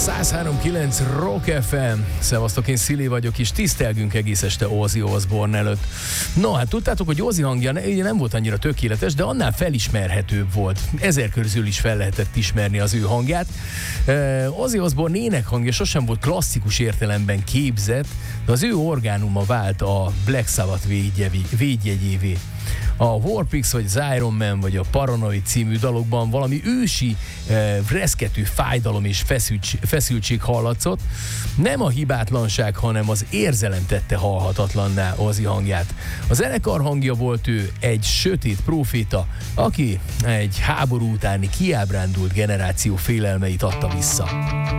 103.9 Rock FM. Szevasztok, én Szili vagyok, és tisztelgünk egész este Ozzy Osbourne előtt. No, hát tudtátok, hogy Ozzy hangja nem volt annyira tökéletes, de annál felismerhetőbb volt. 1000 közül is fel lehetett ismerni az ő hangját. Ozzy Osbourne énekhangja sosem volt klasszikus értelemben képzett, de az ő orgánuma vált a Black Sabbath védjegyévé. A Warpix, vagy az Iron Man, vagy a Paranoid című dalokban valami ősi, reszkető fájdalom és feszültség hallatszott. Nem a hibátlanság, hanem az érzelem tette halhatatlanná Ozzy hangját. A zenekar hangja volt ő, egy sötét próféta, aki egy háború utáni kiábrándult generáció félelmeit adta vissza.